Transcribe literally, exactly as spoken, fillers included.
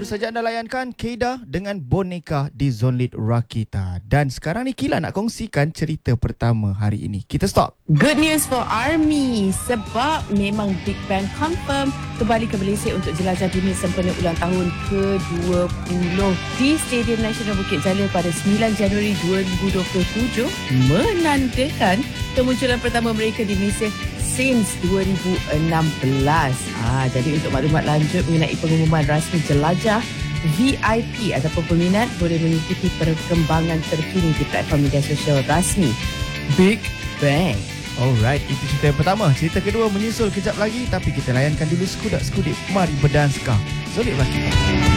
Baru saja anda layankan Keida dengan Boneka di Zonlit Rakita. Dan sekarang ni Kila nak kongsikan cerita pertama hari ini. Kita stop. Good news for ARMY sebab memang Big Bang confirm kembali ke Malaysia untuk jelajah dunia sempena ulang tahun ke dua puluh di Stadium Nasional Bukit Jalil pada sembilan Januari dua ribu dua puluh tujuh, menandakan kemunculan pertama mereka di Malaysia since dua ribu enam belas. Ah, jadi untuk maklumat lanjut mengenai pengumuman rasmi jelajah, V I P ataupun peminat boleh mengikuti perkembangan terkini di platform media sosial rasmi Big Bang. Alright, itu cerita yang pertama. Cerita kedua menyusul kejap lagi, tapi kita layankan dulu sekudak-sekudip. Mari berdanskah Zonlit Rakita.